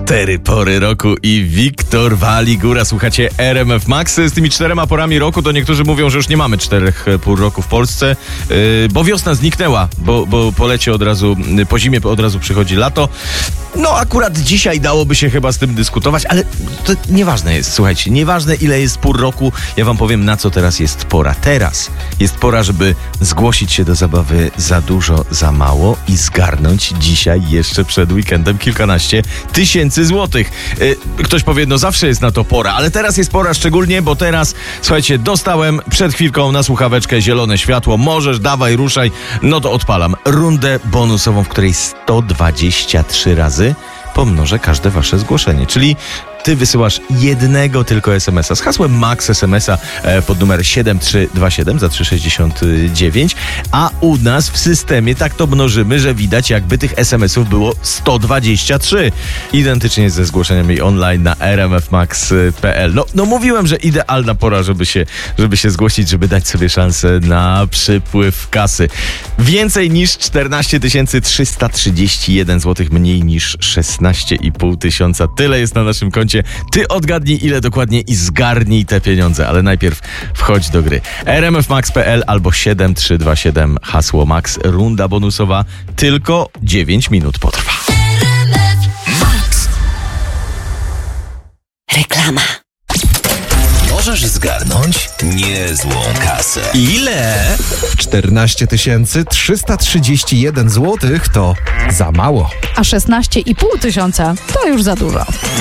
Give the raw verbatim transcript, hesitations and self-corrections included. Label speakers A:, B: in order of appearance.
A: Cztery pory roku i Wiktor Waligura. Słuchacie R M F Max. Z tymi czterema porami roku to niektórzy mówią, że już nie mamy czterech pór roku w Polsce, yy, bo wiosna zniknęła, bo, bo po lecie od razu, po zimie od razu przychodzi lato. No akurat dzisiaj dałoby się chyba z tym dyskutować, ale to nieważne jest, słuchajcie, nieważne ile jest pór roku, ja wam powiem, na co teraz jest pora. Teraz jest pora, żeby zgłosić się do zabawy Za dużo, za mało i zgarnąć dzisiaj jeszcze przed weekendem kilkanaście tysięcy złotych. Yy, ktoś powie, no zawsze jest na to pora, ale teraz jest pora szczególnie, bo teraz, słuchajcie, dostałem przed chwilką na słuchaweczkę zielone światło, możesz, dawaj, ruszaj, no to odpalam rundę bonusową, w której sto dwadzieścia trzy razy pomnożę każde wasze zgłoszenie, czyli ty wysyłasz jednego tylko es em es a z hasłem MAX es em es a pod numer siedem trzy dwa siedem za trzy sześćdziesiąt dziewięć, a u nas w systemie tak to mnożymy, że widać jakby tych es em esów było sto dwadzieścia trzy. Identycznie ze zgłoszeniami online na r m f max kropka p l. No, no mówiłem, że idealna pora, żeby się, żeby się zgłosić, żeby dać sobie szansę na przypływ kasy. Więcej niż czternaście tysięcy trzysta trzydzieści jeden złotych, mniej niż szesnaście i pół tysiąca. Tyle jest na naszym koncie. Ty odgadnij ile dokładnie i zgarnij te pieniądze, ale najpierw wchodź do gry. r m f max kropka p l albo siedem trzy dwa siedem hasło MAX. Runda bonusowa tylko dziewięć minut potrwa.
B: Max. Reklama.
C: Możesz zgarnąć niezłą kasę.
D: Ile? czternaście tysięcy trzysta trzydzieści jeden złotych to za mało.
E: A szesnaście i pół tysiąca to już za dużo.